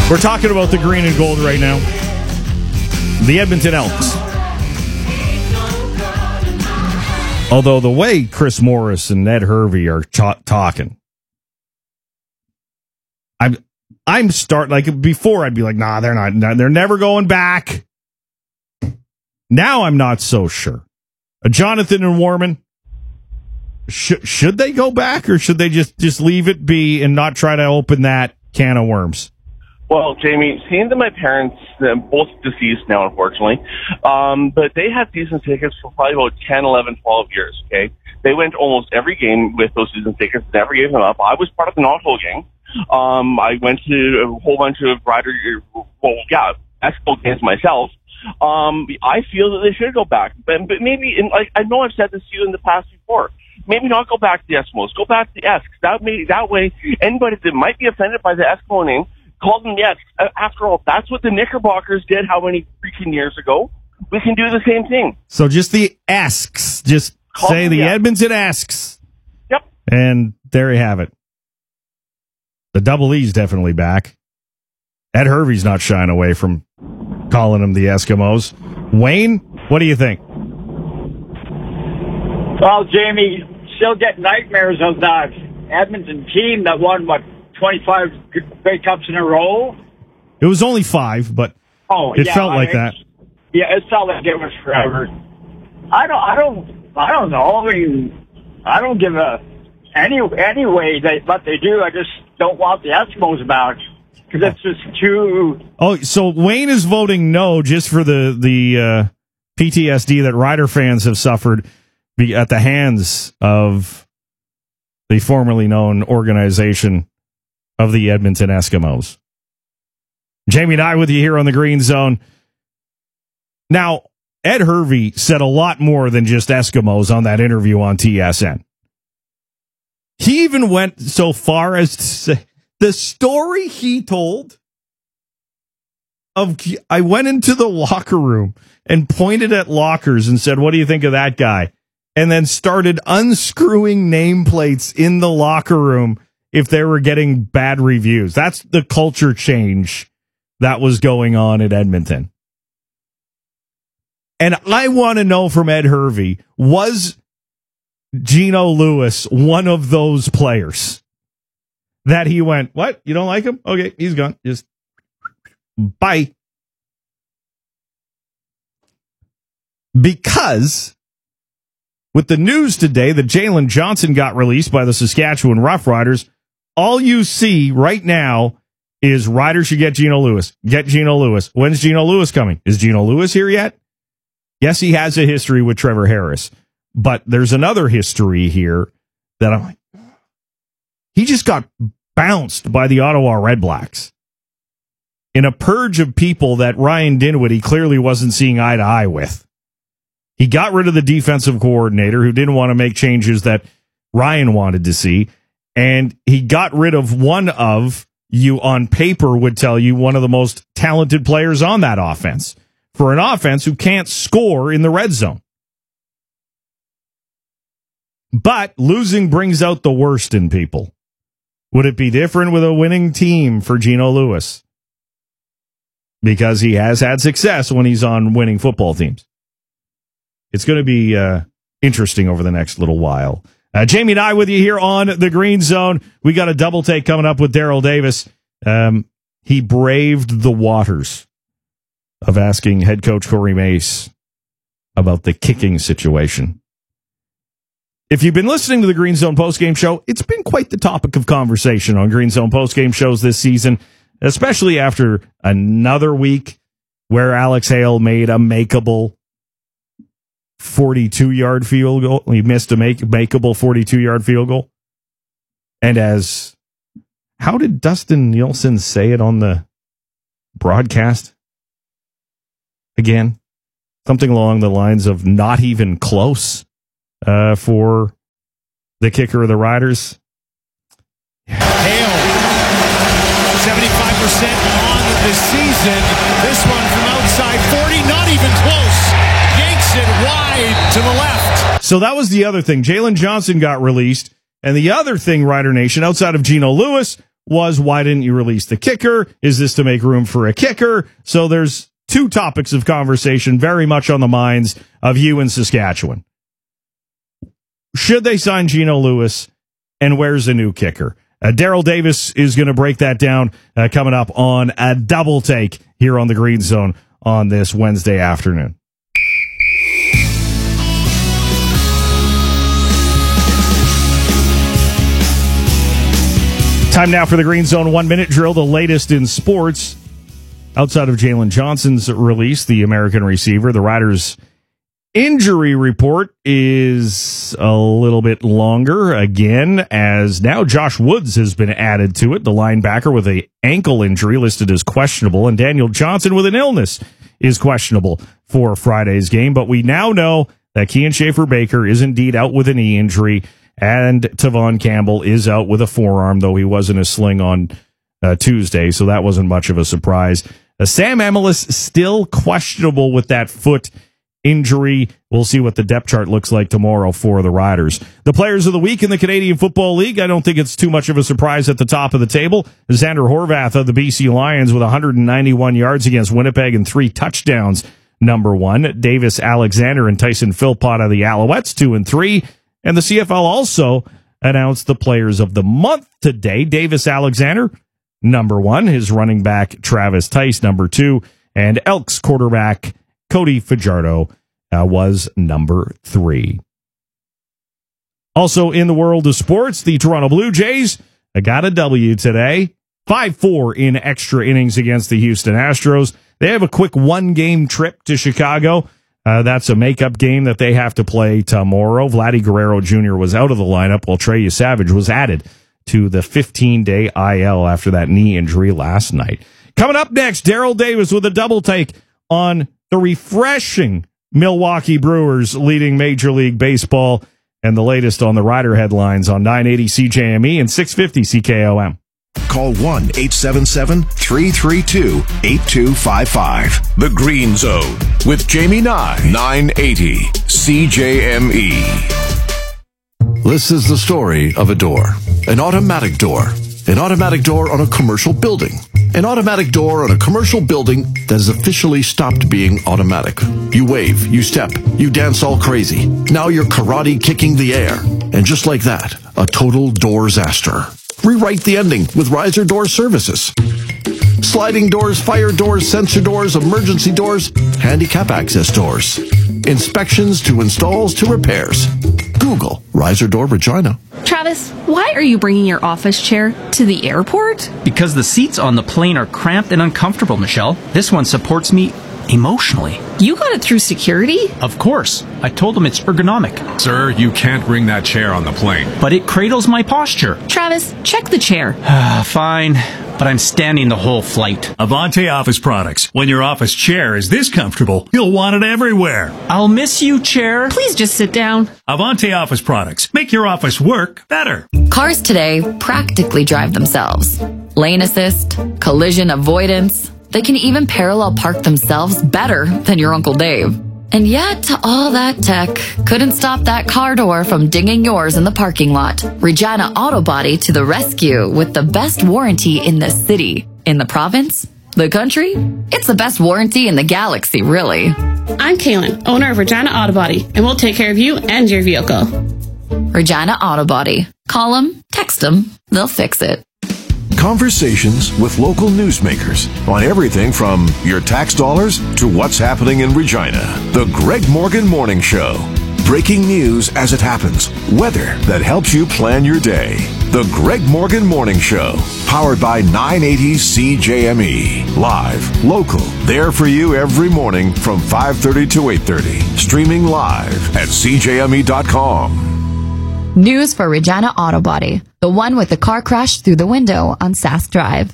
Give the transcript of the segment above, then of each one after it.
We're talking about the green and gold right now. The Edmonton Elks. Although the way Chris Morris and Ed Hervey are talking, I'm starting, like before I'd be like, nah, they're not, they're never going back. Now I'm not so sure. Jonathan and Warman, should they go back or should they just leave it be and not try to open that can of worms? Well, Jamie, seeing that my parents, both deceased now, unfortunately, but they had season tickets for probably about 10, 11, 12 years, okay? They went almost every game with those season tickets, never gave them up. I was part of the Knoxville gang. I went to a whole bunch of Eskimo games myself. I feel that they should go back. But maybe, I know I've said this to you in the past before, maybe not go back to the Eskimos, go back to the Esks. That way, anybody that might be offended by the Eskimo name, call them the Esks. After all, that's what the Knickerbockers did how many freaking years ago. We can do the same thing. So just the Esks. Just call say the Edmonton Esks. Yep. And there you have it. The Double E's definitely back. Ed Hervey's not shying away from calling them the Eskimos. Wayne, what do you think? Well, Jamie, still get nightmares of that Edmonton team that won, 25 Grey Cups in a row? It was only 5, but it felt like that. Yeah, it felt like it was forever. I don't know. I mean, I don't give any way what they do. I just don't want the Eskimos back because it's just too. Oh, so Wayne is voting no just for the PTSD that Rider fans have suffered at the hands of the formerly known organization of the Edmonton Eskimos. Jamie and I with you here on the Green Zone. Now, Ed Hervey said a lot more than just Eskimos on that interview on TSN. He even went so far as to say the story he told of I went into the locker room and pointed at lockers and said, "What do you think of that guy?" And then started unscrewing nameplates in the locker room if they were getting bad reviews. That's the culture change that was going on at Edmonton. And I want to know from Ed Hervey, was Gino Lewis one of those players that he went, what? You don't like him? Okay, he's gone. Just bye. Because with the news today that Jalen Johnson got released by the Saskatchewan Roughriders, all you see right now is Riders should get Gino Lewis. Get Gino Lewis. When's Gino Lewis coming? Is Gino Lewis here yet? Yes, he has a history with Trevor Harris, but there's another history here that I'm like, he just got bounced by the Ottawa Redblacks in a purge of people that Ryan Dinwiddie clearly wasn't seeing eye to eye with. He got rid of the defensive coordinator who didn't want to make changes that Ryan wanted to see, and he got rid of one of, you on paper would tell you, one of the most talented players on that offense, for an offense who can't score in the red zone. But losing brings out the worst in people. Would it be different with a winning team for Gino Lewis? Because he has had success when he's on winning football teams. It's going to be interesting over the next little while. Jamie and I with you here on the Green Zone. We got a double take coming up with Daryl Davis. He braved the waters of asking head coach Corey Mace about the kicking situation. If you've been listening to the Green Zone postgame show, it's been quite the topic of conversation on Green Zone postgame shows this season, especially after another week where Alex Hale made a makeable 42-yard field goal. He missed a makeable 42-yard field goal. And how did Dustin Nielsen say it on the broadcast? Again, something along the lines of not even close for the kicker of the Riders. Hale, 75% on the season. This one from outside 40, not even close. Yanks it wide to the left. So that was the other thing. Jalen Johnson got released. And the other thing, Rider Nation, outside of Gino Lewis, was, why didn't you release the kicker? Is this to make room for a kicker? So there's two topics of conversation very much on the minds of you in Saskatchewan. Should they sign Gino Lewis, and where's the new kicker? Daryl Davis is going to break that down coming up on a double take here on the Green Zone on this Wednesday afternoon. Time now for the Green Zone 1-minute drill, the latest in sports. Outside of Jalen Johnson's release, the American receiver, the Riders' injury report is a little bit longer again, as now Josh Woods has been added to it, the linebacker with an ankle injury listed as questionable, and Daniel Johnson with an illness is questionable for Friday's game. But we now know that Kian Schaffer-Baker is indeed out with a knee injury, and Tavon Campbell is out with a forearm, though he was in a sling on Tuesday, so that wasn't much of a surprise. Sam Emilus still questionable with that foot injury. We'll see what the depth chart looks like tomorrow for the Riders. The players of the week in the Canadian Football League, I don't think it's too much of a surprise at the top of the table. Xander Horvath of the BC Lions with 191 yards against Winnipeg and 3 touchdowns, number 1. Davis Alexander and Tyson Philpott of the Alouettes, 2 and 3. And the CFL also announced the players of the month today. Davis Alexander, number 1. His running back, Travis Tice, number 2. And Elks quarterback, Cody Fajardo, was number 3. Also in the world of sports, the Toronto Blue Jays got a W today. 5-4 in extra innings against the Houston Astros. They have a quick 1-game trip to Chicago. That's a makeup game that they have to play tomorrow. Vladdy Guerrero Jr. was out of the lineup, while Trey Savage was added to the 15-day IL after that knee injury last night. Coming up next, Daryl Davis with a double take on the refreshing Milwaukee Brewers leading Major League Baseball, and the latest on the Rider headlines on 980 CJME and 650 CKOM. Call 1-877-332-8255. The Green Zone with Jamie Nye, 980 CJME. This is the story of a door. An automatic door. An automatic door on a commercial building. An automatic door on a commercial building that has officially stopped being automatic. You wave, you step, you dance all crazy. Now you're karate kicking the air. And just like that, a total doorsaster. Rewrite the ending with Riser Door Services. Sliding doors, fire doors, sensor doors, emergency doors, handicap access doors. Inspections to installs to repairs. Google Riser Door Regina. Travis, why are you bringing your office chair to the airport? Because the seats on the plane are cramped and uncomfortable, Michelle. This one supports me emotionally. You got it through security? Of course. I told them it's ergonomic. Sir, you can't bring that chair on the plane. But it cradles my posture. Travis, check the chair. Fine, but I'm standing the whole flight. Avante Office Products. When your office chair is this comfortable, you'll want it everywhere. I'll miss you, chair. Please just sit down. Avante Office Products. Make your office work better. Cars today practically drive themselves. Lane assist, collision avoidance. They can even parallel park themselves better than your Uncle Dave. And yet, all that tech couldn't stop that car door from dinging yours in the parking lot. Regina Auto Body to the rescue with the best warranty in the city. In the province? The country? It's the best warranty in the galaxy, really. I'm Kaylin, owner of Regina Auto Body, and we'll take care of you and your vehicle. Regina Auto Body. Call them, text them, they'll fix it. Conversations with local newsmakers on everything from your tax dollars to what's happening in Regina. The Greg Morgan Morning Show. Breaking news as it happens. Weather that helps you plan your day. The Greg Morgan Morning Show. Powered by 980 CJME. Live, local, there for you every morning from 5:30 to 8:30. Streaming live at CJME.com. News for Regina Auto Body, the one with the car crash through the window on Sask Drive.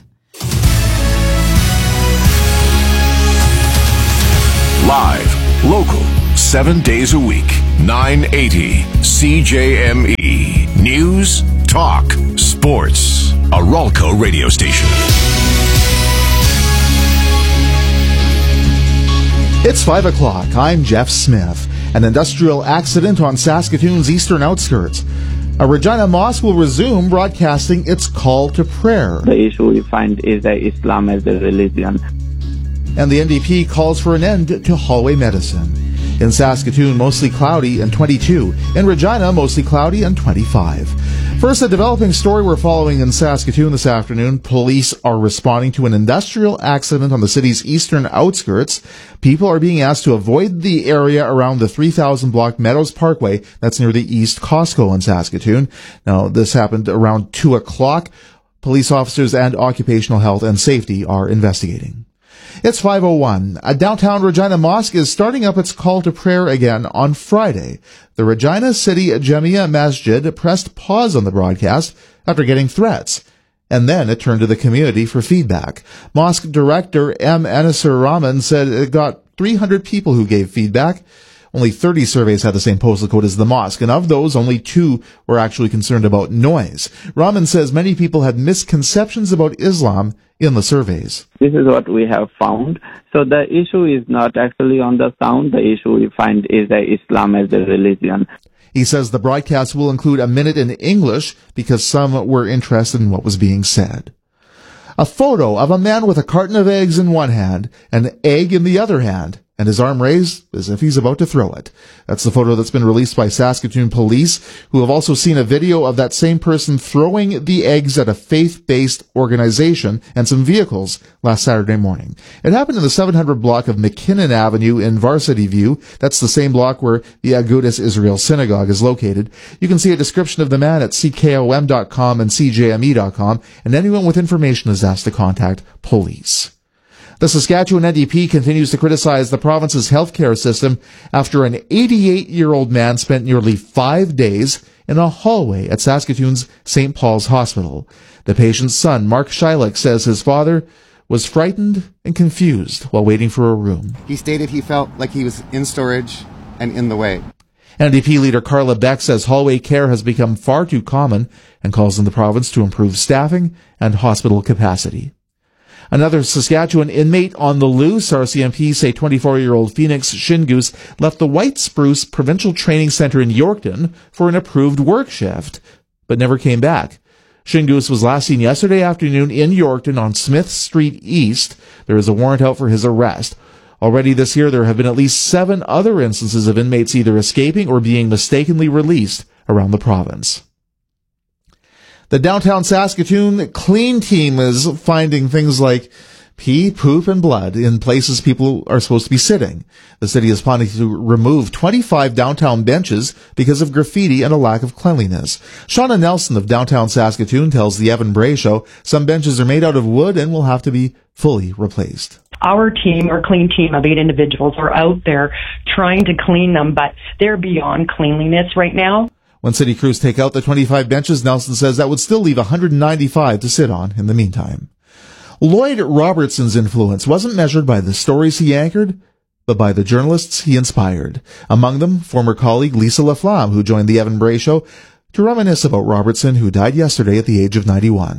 Live, local, 7 days a week, 980 CJME. News, talk, sports. A Ralco radio station. It's 5 o'clock. I'm Jeff Smith. An industrial accident on Saskatoon's eastern outskirts. A Regina mosque will resume broadcasting its call to prayer. The issue we find is that Islam as a religion. And the NDP calls for an end to hallway medicine. In Saskatoon, mostly cloudy and 22. In Regina, mostly cloudy and 25. First, a developing story we're following in Saskatoon this afternoon. Police are responding to an industrial accident on the city's eastern outskirts. People are being asked to avoid the area around the 3,000 block Meadows Parkway. That's near the East Costco in Saskatoon. Now, this happened around 2 o'clock. Police officers and occupational health and safety are investigating. It's 5:01. A downtown Regina mosque is starting up its call to prayer again on Friday. The Regina City Jamia Masjid pressed pause on the broadcast after getting threats, and then it turned to the community for feedback. Mosque director M. Anisur Rahman said it got 300 people who gave feedback. Only 30 surveys had the same postal code as the mosque, and of those, only 2 were actually concerned about noise. Rahman says many people had misconceptions about Islam in the surveys. This is what we have found. So the issue is not actually on the sound. The issue we find is that Islam as a religion. He says the broadcast will include a minute in English because some were interested in what was being said. A photo of a man with a carton of eggs in one hand and an egg in the other hand, and his arm raised as if he's about to throw it. That's the photo that's been released by Saskatoon police, who have also seen a video of that same person throwing the eggs at a faith-based organization and some vehicles last Saturday morning. It happened in the 700 block of McKinnon Avenue in Varsity View. That's the same block where the Agudas Israel Synagogue is located. You can see a description of the man at ckom.com and cjme.com, and anyone with information is asked to contact police. The Saskatchewan NDP continues to criticize the province's healthcare system after an 88-year-old man spent nearly 5 days in a hallway at Saskatoon's St. Paul's Hospital. The patient's son, Mark Shylock, says his father was frightened and confused while waiting for a room. He stated he felt like he was in storage and in the way. NDP leader Carla Beck says hallway care has become far too common and calls on the province to improve staffing and hospital capacity. Another Saskatchewan inmate on the loose. RCMP say 24-year-old Phoenix Shingoose left the White Spruce Provincial Training Center in Yorkton for an approved work shift, but never came back. Shingoose was last seen yesterday afternoon in Yorkton on Smith Street East. There is a warrant out for his arrest. Already this year, there have been at least 7 other instances of inmates either escaping or being mistakenly released around the province. The downtown Saskatoon clean team is finding things like pee, poop, and blood in places people are supposed to be sitting. The city is planning to remove 25 downtown benches because of graffiti and a lack of cleanliness. Shauna Nelson of downtown Saskatoon tells the Evan Bray Show some benches are made out of wood and will have to be fully replaced. Our team, our clean team of 8 individuals, are out there trying to clean them, but they're beyond cleanliness right now. When city crews take out the 25 benches, Nelson says that would still leave 195 to sit on in the meantime. Lloyd Robertson's influence wasn't measured by the stories he anchored, but by the journalists he inspired. Among them, former colleague Lisa Laflamme, who joined the Evan Bray Show to reminisce about Robertson, who died yesterday at the age of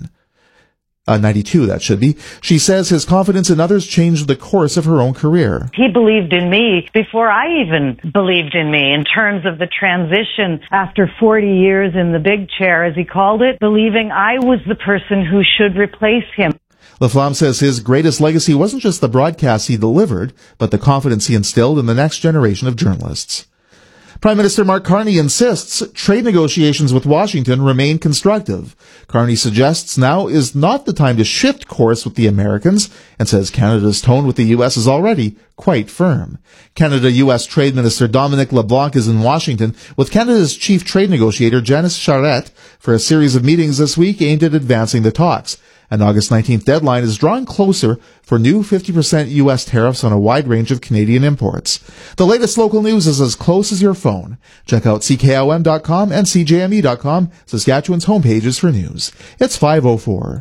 92, that should be. She says his confidence in others changed the course of her own career. He believed in me before I even believed in me in terms of the transition after 40 years in the big chair, as he called it, believing I was the person who should replace him. Laflamme says his greatest legacy wasn't just the broadcasts he delivered, but the confidence he instilled in the next generation of journalists. Prime Minister Mark Carney insists trade negotiations with Washington remain constructive. Carney suggests now is not the time to shift course with the Americans and says Canada's tone with the U.S. is already quite firm. Canada-U.S. Trade Minister Dominic LeBlanc is in Washington with Canada's chief trade negotiator Janice Charette for a series of meetings this week aimed at advancing the talks. An August 19th deadline is drawing closer for new 50% U.S. tariffs on a wide range of Canadian imports. The latest local news is as close as your phone. Check out ckom.com and cjme.com, Saskatchewan's homepages for news. It's 5:04.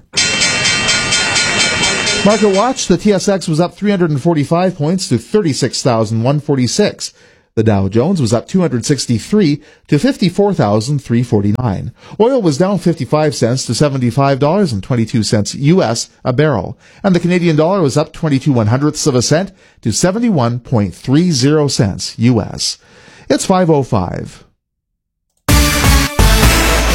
Market watch, the TSX was up 345 points to 36,146. The Dow Jones was up 263 to 54,349. Oil was down 55 cents to $75.22 U.S. a barrel. And the Canadian dollar was up 22/100ths of a cent to 71.30 cents U.S. It's 5:05.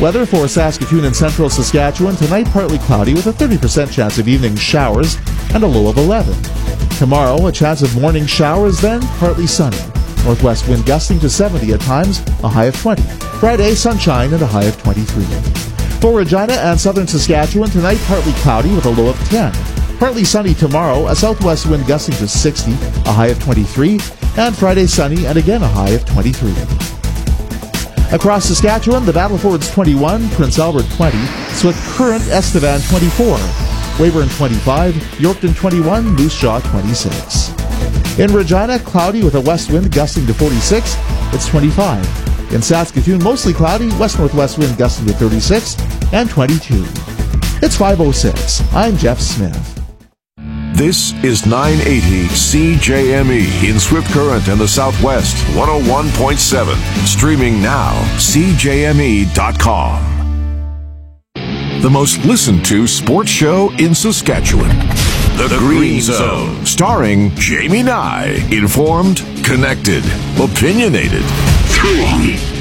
Weather for Saskatoon and central Saskatchewan. Tonight, partly cloudy with a 30% chance of evening showers and a low of 11. Tomorrow, a chance of morning showers, then partly sunny. Northwest wind gusting to 70 at times, a high of 20. Friday, sunshine and a high of 23. For Regina and southern Saskatchewan, tonight partly cloudy with a low of 10. Partly sunny tomorrow, a southwest wind gusting to 60, a high of 23. And Friday sunny and again a high of 23. Across Saskatchewan, the Battlefords 21, Prince Albert 20, Swift Current Estevan 24, Weyburn 25, Yorkton 21, Moose Jaw 26. In Regina, cloudy with a west wind gusting to 46, it's 25. In Saskatoon, mostly cloudy, west-northwest wind gusting to 36 and 22. It's 5:06. I'm Jeff Smith. This is 980 CJME in Swift Current and the Southwest, 101.7. Streaming now, CJME.com. The most listened to sports show in Saskatchewan. The Green Zone, starring Jamie Nye. Informed, connected, opinionated. 3